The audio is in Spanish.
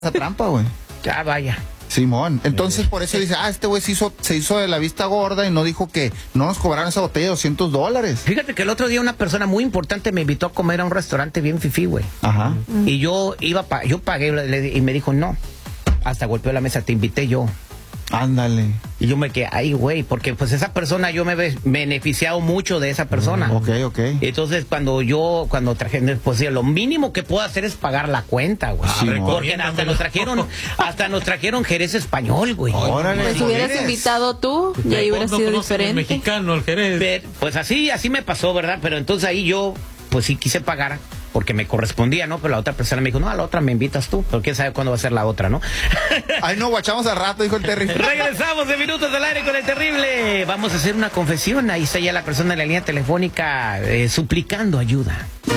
esa trampa, güey. Ya vaya. Simón, entonces por eso dice, este güey se hizo de la vista gorda y no dijo que no nos cobraron esa botella de $200. Fíjate que el otro día una persona muy importante me invitó a comer a un restaurante bien fifí, güey. Ajá. Y yo pagué y me dijo, no, hasta golpeó la mesa, te invité yo. Ándale. Y yo me quedé, ay, güey, porque pues esa persona, yo me he beneficiado mucho de esa persona. Ok. Entonces, cuando traje, pues sí, lo mínimo que puedo hacer es pagar la cuenta, güey. Sí, porque hasta nos trajeron Jerez español, güey. Órale. Pues hubieras invitado tú y ahí hubiera sido diferente. Mexicano, el Jerez. Pues así me pasó, ¿verdad? Pero entonces ahí yo, pues sí quise pagar, porque me correspondía, ¿no? Pero la otra persona me dijo, no, a la otra me invitas tú, pero quién sabe cuándo va a ser la otra, ¿no? Ay, no, guachamos al rato, dijo el Terry. Regresamos de Minutos al Aire con el Terrible. Vamos a hacer una confesión. Ahí está ya la persona en la línea telefónica suplicando ayuda.